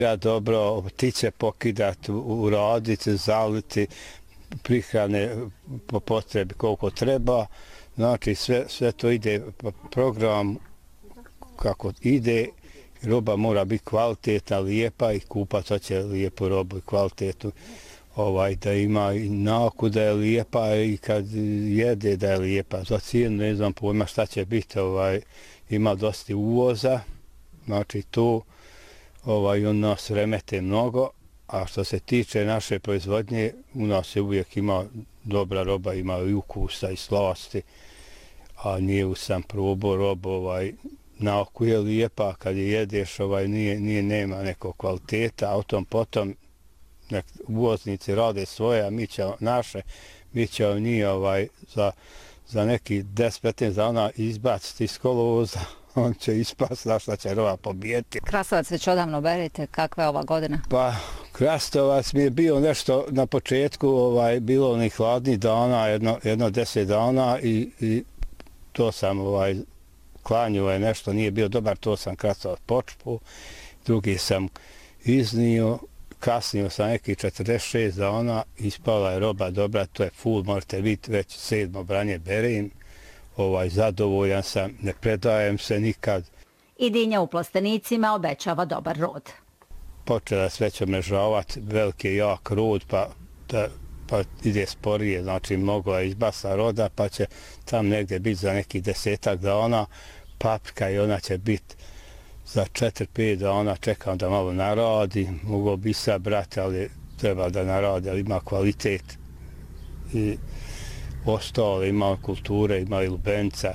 Ja dobro ptice pokidati, uraditi, zaliti, prihrane po potrebi koliko treba. Znači sve to ide program kako ide. Roba mora biti kvalitetna, lijepa i kupac hoće lijepu robu i kvalitetnu. Da ima i naoku da je lijepa i kad jede da je lijepa. Za cijenu ne znam pojma šta će biti. Ima dosta uvoza. Znači tu on nas remete mnogo. A što se tiče naše proizvodnje, u nas je uvijek ima dobra roba, ima i ukusa i slasti. A nije sam probao robu, na oku je lijepa, kad je jedeš, nema nekog kvaliteta, a o tom potom uvoznici rade svoje, a mi ćemo naše, mi ćemo njih za neki 10-15 dana izbaciti iz kolovoza, on će ispast, znaš da će roba pobijeti. Krastavac već odavno berete, kakva je ova godina? Pa, krastavac mi je bio nešto na početku, bilo onih hladnih dana, jedno 10 dana i to sam klanju nešto, nije bio dobar, to sam krastavac počpu, drugi sam iznio, kasnio sam neki 46 dana, ispala je roba dobra, to je full, možete vidjeti, već 7. branje berim, zadovoljan sam, ne predajem se nikad. I dinja u Plastenicima obećava dobar rod. Počela sve će mežavati, veliki jak rod, pa ide sporije, znači mnogo je izbasa roda, pa će tam negdje biti za nekih 10 dana paprika i ona će biti za 4-5 dana, čekam da malo naradi, mogu bi sabrati, ali treba da naradi, ali ima kvalitet. I ostalo, ima kulture, ima i lubenca,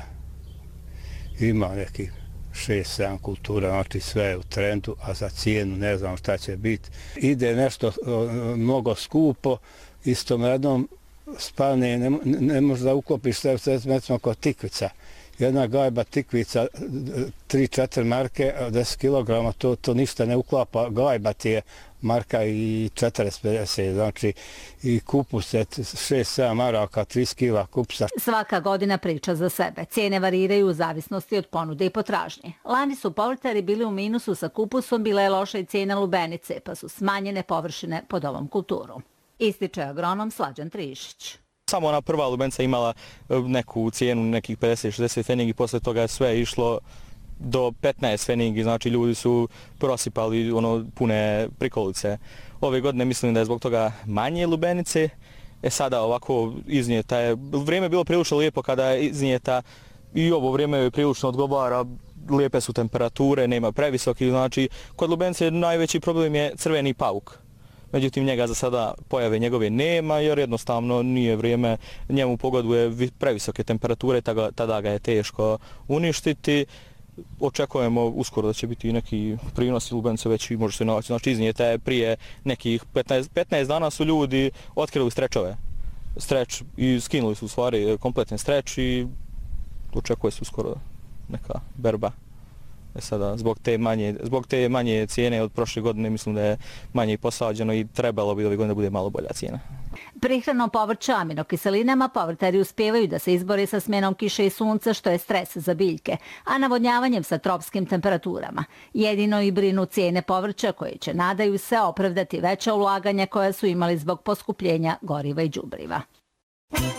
ima nekih 6-7 kultura, znači sve je u trendu, a za cijenu ne znam šta će biti. Ide nešto mnogo skupo, istom jednom spane, ne možeš da uklopiš sve, recimo kod tikvica. Jedna gajba tikvica, 3-4 marke, 10 kilograma, to ništa ne uklapa. Gajba ti je marka i 40-50, znači i kupus je 6-7 maraka, 30 kila kupusa. Svaka godina priča za sebe. Cijene variraju u zavisnosti od ponude i potražnje. Lani su povrtari bili u minusu sa kupusom, bila je loša i cijena lubenice, pa su smanjene površine pod ovom kulturom. Ističe agronom Slađan Trišić. Samo ona prva lubenica imala neku cijenu, nekih 50-60 feningi, posle toga je sve išlo do 15 feningi, znači ljudi su prosipali pune prikolice. Ove godine mislim da je zbog toga manje lubenice, sada ovako iznijeta je, vrijeme je bilo prilično lijepo kada je iznijeta i ovo vrijeme je prilično odgovara, lijepe su temperature, nema previsoki, znači kod lubenice najveći problem je crveni pauk. Međutim, njega za sada pojave njegove nema, jer jednostavno nije vrijeme, njemu pogoduje previsoke temperature, tada ga je teško uništiti. Očekujemo uskoro da će biti neki prinosi lubenice već i može se naći. Znači, iznijeta je prije nekih 15 dana su ljudi otkrili strečove. Streč i skinuli su u stvari kompletni streč i očekuje se uskoro neka berba. Sada, zbog te manje cijene od prošle godine mislim da je manje posađeno i trebalo bi ove godine da bude malo bolja cijena. Prihranom povrća aminokiselinama povrtari uspijevaju da se izbore sa smjenom kiše i sunca, što je stres za biljke, a navodnjavanjem sa tropskim temperaturama. Jedino i brinu cijene povrća koje će, nadaju se, opravdati veća ulaganja koja su imali zbog poskupljenja goriva i đubriva.